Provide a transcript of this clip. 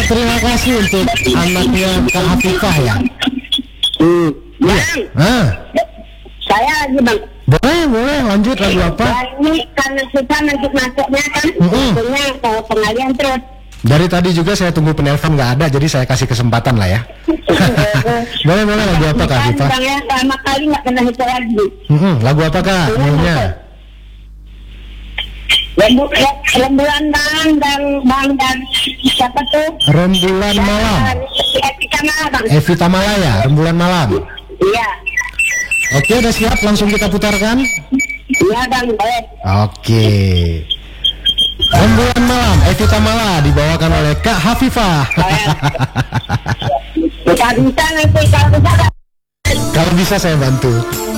terima kasih untuk anaknya Kak Hafifah ya. Bang, saya lagi bang. Boleh lanjut lagu apa? Ini karena kita nanti masuknya kan, maksudnya kalau pengalian terus. Dari tadi juga saya tunggu penelpon nggak ada, jadi saya kasih kesempatan lah ya. boleh lagu apa Kak Hafifah? Bang ya, pertama kali nggak pernah itu lagi. Lagu apa Kak? Maunya? Rembulan malam dan siapa tuh? Rembulan malam. Evita Malaya, Rembulan malam. Iya. Oke, udah siap, langsung kita putarkan. Iya bang, boleh. Oke. Rembulan malam, Evita Mala dibawakan oleh Kak Hafifah. Bisa nanti kalau bisa. Kalau bisa saya bantu.